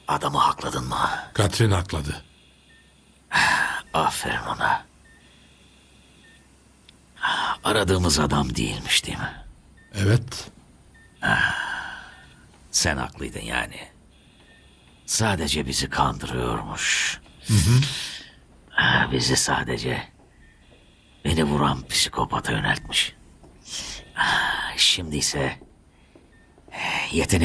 Adamı hakladın mı? Katrin hakladı. Aferin ona. Aradığımız adam değilmiş değil mi? Evet. Sen haklıydın yani. Sadece bizi kandırıyormuş. Bizi sadece beni vuran psikopata yöneltmiş. Şimdi ise yetenek